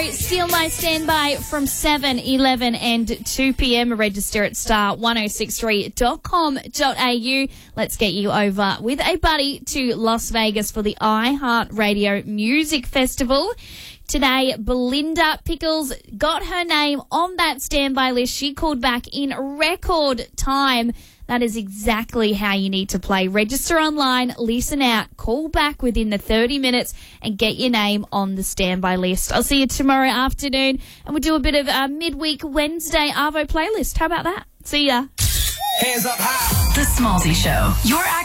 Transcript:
Steal My Standby from 7, 11 and 2 p.m. Register at star1063.com.au. Let's get you over with a buddy to Las Vegas for the iHeartRadio Music Festival. Today, Belinda Pickles got her name on that standby list. She called back in record time. That is exactly how you need to play. Register online, listen out, call back within the 30 minutes and get your name on the standby list. I'll see you tomorrow afternoon and we'll do a bit of a midweek Wednesday Arvo playlist. How about that? See ya. Hands up high. The Smallzy Show. Your